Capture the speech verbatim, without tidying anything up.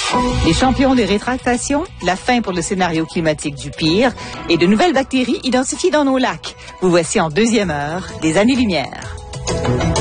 Les champions des rétractations, la fin pour le scénario climatique du pire et de nouvelles bactéries identifiées dans nos lacs. Vous voici en deuxième heure des années-lumière.